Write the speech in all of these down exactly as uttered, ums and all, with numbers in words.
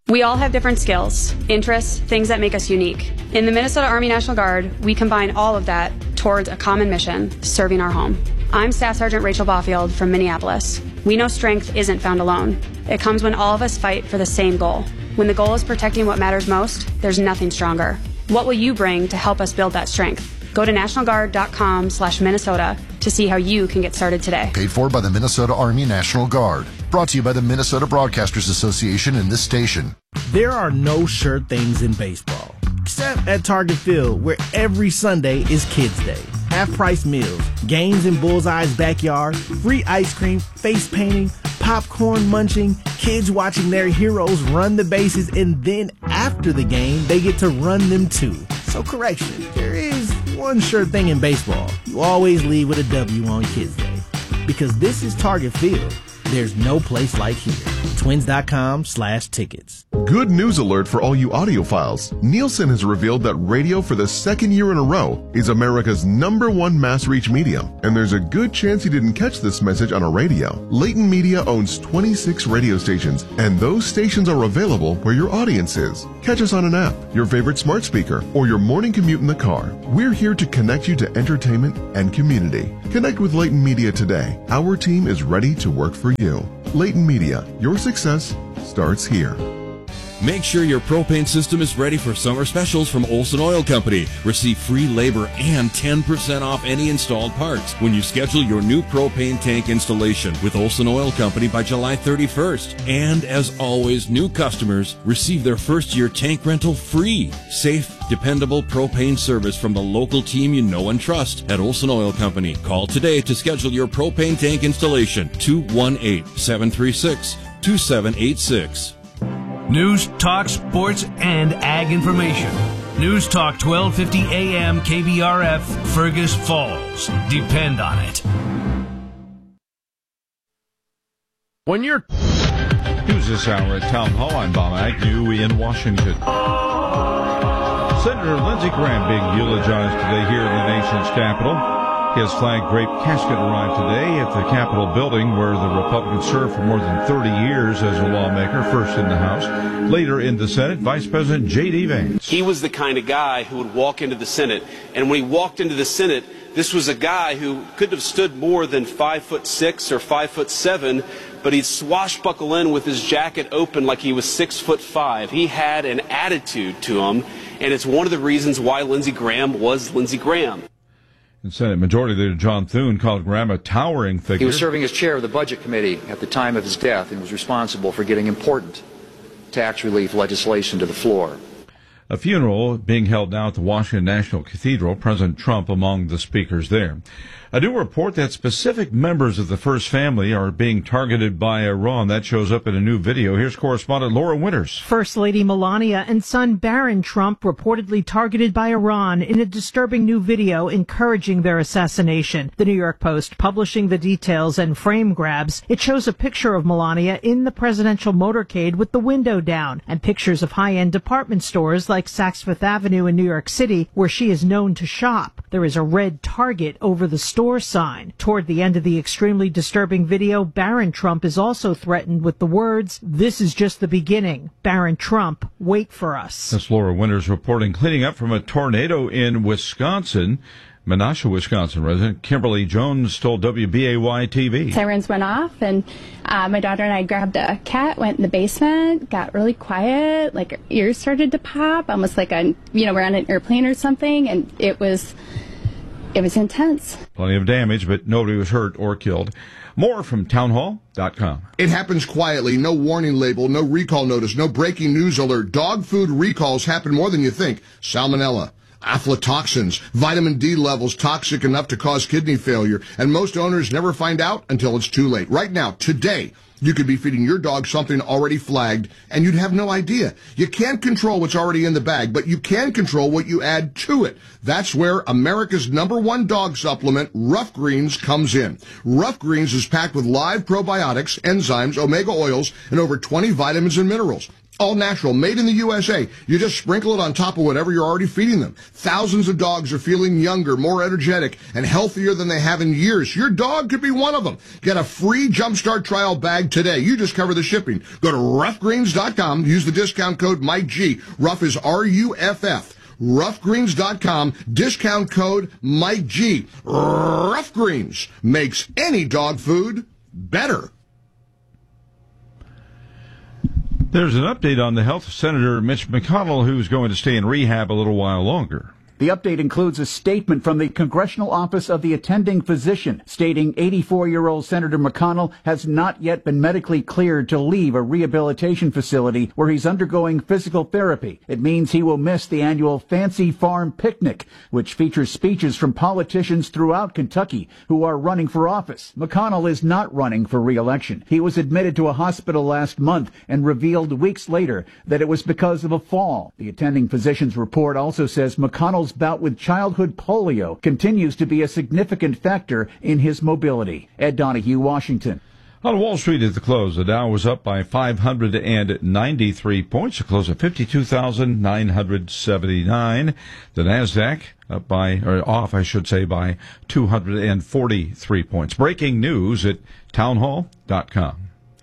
We all have different skills, interests, things that make us unique. In the Minnesota Army National Guard, we combine all of that towards a common mission, serving our home. I'm Staff Sergeant Rachel Baufield from Minneapolis. We know strength isn't found alone. It comes when all of us fight for the same goal. When the goal is protecting what matters most, there's nothing stronger. What will you bring to help us build that strength? Go to national guard dot com slash Minnesota to see how you can get started today. Paid for by the Minnesota Army National Guard. Brought to you by the Minnesota Broadcasters Association and this station. There are no sure things in baseball, except at Target Field, where every Sunday is Kids Day. Half-price meals, games in Bullseye's backyard, free ice cream, face painting, popcorn munching, kids watching their heroes run the bases, and then after the game, they get to run them too. So correction, there is one sure thing in baseball. You always leave with a W on Kids Day. Because this is Target Field. There's no place like here. Twins.com slash tickets. Good news alert for all you audiophiles. Nielsen has revealed that radio for the second year in a row is America's number one mass reach medium. And there's a good chance you didn't catch this message on a radio. Leighton Media owns twenty-six radio stations, and those stations are available where your audience is. Catch us on an app, your favorite smart speaker, or your morning commute in the car. We're here to connect you to entertainment and community. Connect with Leighton Media today. Our team is ready to work for you. Leighton Media, your success starts here. Make sure your propane system is ready for summer specials from Olson Oil Company. Receive free labor and ten percent off any installed parts when you schedule your new propane tank installation with Olson Oil Company by July thirty-first. And as always, new customers receive their first year tank rental free. Safe, dependable propane service from the local team you know and trust at Olson Oil Company. Call today to schedule your propane tank installation. two one eight, seven three six, two seven eight six. News, talk, sports, and ag information. News Talk twelve fifty A M K B R F, Fergus Falls. Depend on it. When you're... News this hour at Town Hall, I'm Bob Agnew in Washington. Senator Lindsey Graham being eulogized today here in the nation's capital. His flag draped casket arrived today at the Capitol building, where the Republican served for more than thirty years as a lawmaker, first in the House, later in the Senate. Vice President J D. Vance. He was the kind of guy who would walk into the Senate, and when he walked into the Senate, this was a guy who couldn't have stood more than five foot six or five foot seven, but he'd swashbuckle in with his jacket open like he was six foot five. He had an attitude to him, and it's one of the reasons why Lindsey Graham was Lindsey Graham. And Senate Majority Leader John Thune called Graham a towering figure. He was serving as chair of the Budget Committee at the time of his death and was responsible for getting important tax relief legislation to the floor. A funeral being held now at the Washington National Cathedral, President Trump among the speakers there. A new report that specific members of the First Family are being targeted by Iran. That shows up in a new video. Here's correspondent Laura Winters. First Lady Melania and son Barron Trump reportedly targeted by Iran in a disturbing new video encouraging their assassination. The New York Post publishing the details and frame grabs. It shows a picture of Melania in the presidential motorcade with the window down and pictures of high-end department stores like Saks Fifth Avenue in New York City, where she is known to shop. There is a red Target over the store sign. Toward the end of the extremely disturbing video, Barron Trump is also threatened with the words, "This is just the beginning. Barron Trump, wait for us." That's Laura Winters reporting. Cleaning up from a tornado in Wisconsin. Menasha, Wisconsin resident Kimberly Jones told W B A Y T V. Sirens went off, and uh, my daughter and I grabbed a cat, went in the basement, got really quiet, like our ears started to pop, almost like a, you know, we're on an airplane or something, and it was... It was intense. Plenty of damage, but nobody was hurt or killed. More from townhall dot com. It happens quietly. No warning label, no recall notice, no breaking news alert. Dog food recalls happen more than you think. Salmonella, aflatoxins, vitamin D levels toxic enough to cause kidney failure. And most owners never find out until it's too late. Right now, today, you could be feeding your dog something already flagged, and you'd have no idea. You can't control what's already in the bag, but you can control what you add to it. That's where America's number one dog supplement, Rough Greens, comes in. Rough Greens is packed with live probiotics, enzymes, omega oils, and over twenty vitamins and minerals. All natural, made in the U S A. You just sprinkle it on top of whatever you're already feeding them. Thousands of dogs are feeling younger, more energetic, and healthier than they have in years. Your dog could be one of them. Get a free Jumpstart trial bag today. You just cover the shipping. Go to rough greens dot com. Use the discount code Mike G. Rough is R U F F. rough greens dot com. Discount code Mike G. Rough Greens makes any dog food better. There's an update on the health of Senator Mitch McConnell, who's going to stay in rehab a little while longer. The update includes a statement from the Congressional Office of the Attending Physician stating eighty-four-year-old Senator McConnell has not yet been medically cleared to leave a rehabilitation facility where he's undergoing physical therapy. It means he will miss the annual Fancy Farm Picnic, which features speeches from politicians throughout Kentucky who are running for office. McConnell is not running for re-election. He was admitted to a hospital last month and revealed weeks later that it was because of a fall. The Attending Physician's report also says McConnell's bout with childhood polio continues to be a significant factor in his mobility. Ed Donahue, Washington. On Wall Street at the close, the Dow was up by five hundred ninety-three points, a close of fifty-two thousand nine hundred seventy-nine. The Nasdaq up by, or off, I should say, by two hundred forty-three points. Breaking news at townhall dot com.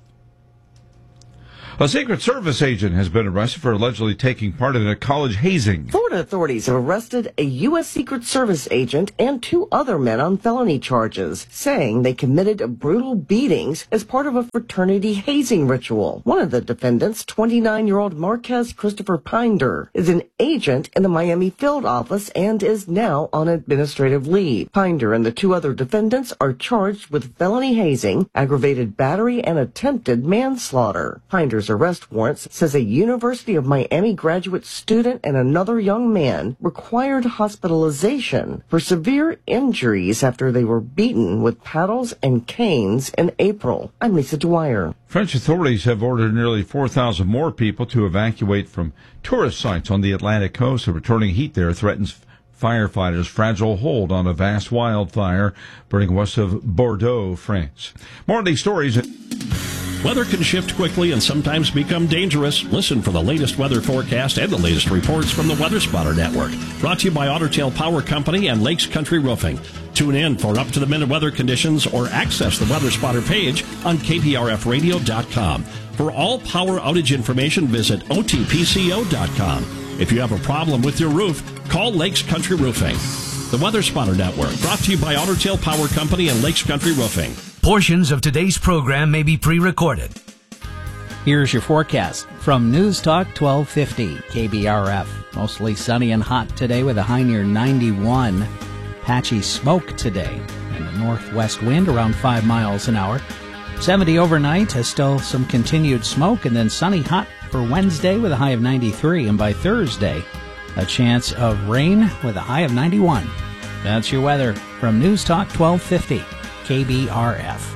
A Secret Service agent has been arrested for allegedly taking part in a college hazing. Florida authorities have arrested a U S. Secret Service agent and two other men on felony charges, saying they committed brutal beatings as part of a fraternity hazing ritual. One of the defendants, twenty-nine-year-old Marquez Christopher Pinder, is an agent in the Miami field office and is now on administrative leave. Pinder and the two other defendants are charged with felony hazing, aggravated battery, and attempted manslaughter. Pinder's arrest warrant says a University of Miami graduate student and another young man required hospitalization for severe injuries after they were beaten with paddles and canes in April. I'm Lisa Dwyer. French authorities have ordered nearly four thousand more people to evacuate from tourist sites on the Atlantic coast. The returning heat there threatens firefighters' fragile hold on a vast wildfire burning west of Bordeaux, France. More on these stories. Weather can shift quickly and sometimes become dangerous. Listen for the latest weather forecast and the latest reports from the Weather Spotter Network. Brought to you by Otter Tail Power Company and Lakes Country Roofing. Tune in for up-to-the-minute weather conditions or access the Weather Spotter page on K P R F radio dot com. For all power outage information, visit O T P C O dot com. If you have a problem with your roof, call Lakes Country Roofing. The Weather Spotter Network, brought to you by Otter Tail Power Company and Lakes Country Roofing. Portions of today's program may be pre-recorded. Here's your forecast from News Talk twelve fifty K B R F. Mostly sunny and hot today with a high near ninety-one. Patchy smoke today and a northwest wind around five miles an hour. seventy overnight, has still some continued smoke, and then sunny hot for Wednesday with a high of ninety-three. And by Thursday, a chance of rain with a high of ninety-one. That's your weather from News Talk twelve fifty K B R F.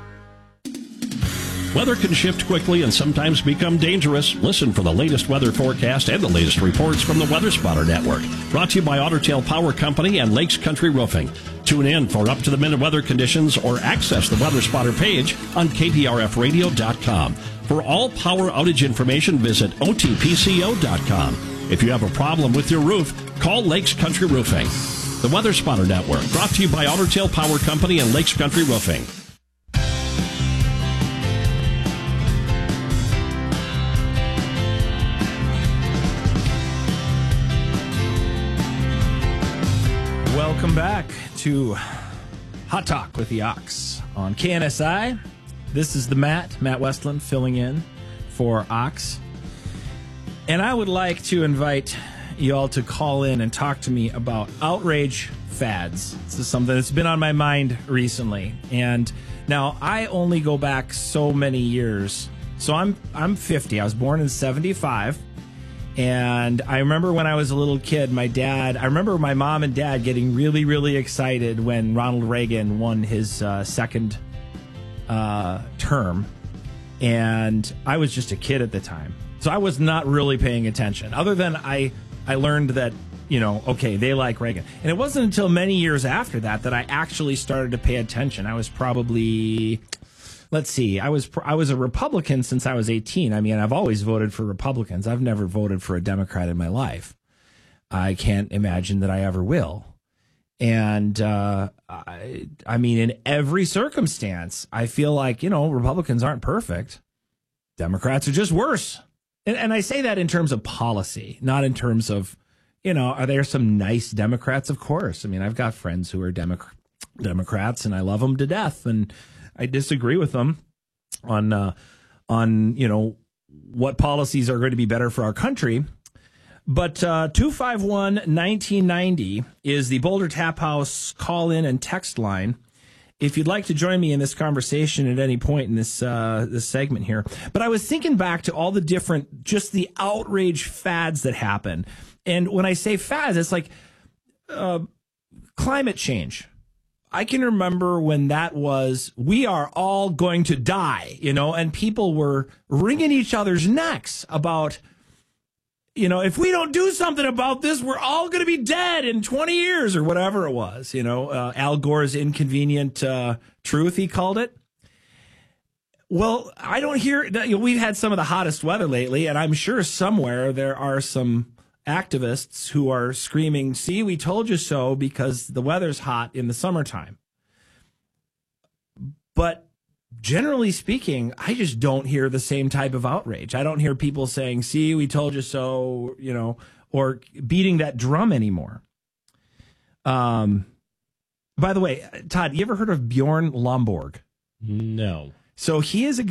Weather can shift quickly and sometimes become dangerous. Listen for the latest weather forecast and the latest reports from the Weather Spotter Network. Brought to you by Otter Tail Power Company and Lakes Country Roofing. Tune in for up-to-the-minute weather conditions or access the Weather Spotter page on K P R F radio dot com. For all power outage information, visit O T P C O dot com. If you have a problem with your roof, call Lakes Country Roofing. The Weather Spotter Network, brought to you by Otter Tail Power Company and Lakes Country Roofing. Welcome back to Hot Talk with the Ox on K N S I. This is the Matt, Matt Westland, filling in for Ox. And I would like to invite you all to call in and talk to me about outrage fads. This is something that's been on my mind recently. And now I only go back so many years. So I'm I'm fifty. I was born in seventy-five. And I remember when I was a little kid, my dad, I remember my mom and dad getting really, really excited when Ronald Reagan won his uh, second uh, term. And I was just a kid at the time. So I was not really paying attention. Other than I, I learned that, you know, okay, they like Reagan. And it wasn't until many years after that that I actually started to pay attention. I was probably let's see. I was I was a Republican since I was eighteen. I mean, I've always voted for Republicans. I've never voted for a Democrat in my life. I can't imagine that I ever will. And uh, I, I mean, in every circumstance, I feel like, you know, Republicans aren't perfect. Democrats are just worse. And, and I say that in terms of policy, not in terms of, you know, are there some nice Democrats? Of course. I mean, I've got friends who are Democ- Democrats and I love them to death. And I disagree with them on, uh, on, you know, what policies are going to be better for our country. But uh, two five one, nineteen ninety is the Boulder Tap House call-in and text line. If you'd like to join me in this conversation at any point in this uh, this segment here. But I was thinking back to all the different, just the outrage fads that happen. And when I say fads, it's like uh, climate change. I can remember when that was, we are all going to die, you know, and people were wringing each other's necks about, you know, if we don't do something about this, we're all going to be dead in twenty years or whatever it was. You know, uh, Al Gore's inconvenient uh, truth, he called it. Well, I don't hear that. You know, we've had some of the hottest weather lately, and I'm sure somewhere there are some activists who are screaming, see, we told you so, because the weather's hot in the summertime. But generally speaking, I just don't hear the same type of outrage. I don't hear people saying, see, we told you so, you know, or beating that drum anymore. Um, by the way, Todd, you ever heard of Bjorn Lomborg? No. So he is a guy